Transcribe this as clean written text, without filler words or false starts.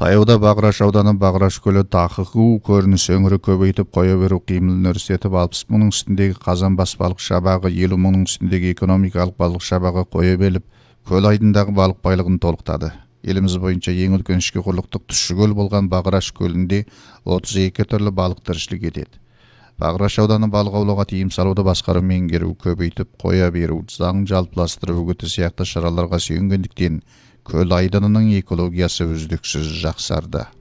Таяуда Баграш ауданы Баграш көлі тақығы көрініс өңірі көбейтіп қоя беру қимылын өрістетіп 60 мыңның үстіндегі қазанбас балық шабағы 50 мыңның үстіндегі экономикалық балық шабағы қоя беліп, көл айдындағы балық байлығын толықтады. Еліміз бойынша ең үлкен ішкі құрлықтық тұщы көл болған Баграш көлінде 32 түрлі балық тіршілік етеді. Баграш ауданы балық аулауға тыйым салуды басқару меңгеру, көбейтіп қоя беру, заң жалпыластыру үгіті сияқты шараларға сүйенгендіктен көл айдынының экологиясы үздіксіз жақсарды.